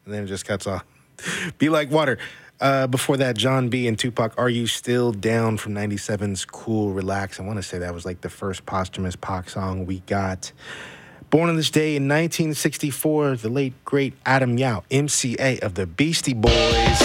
and then it just cuts off. Be Like Water. Before that, John B. and Tupac, Are You Still Down from 97's Cool Relax. I want to say that was like the first posthumous Pac song we got. Born on this day in 1964, the late, great Adam Yauch, MCA of the Beastie Boys.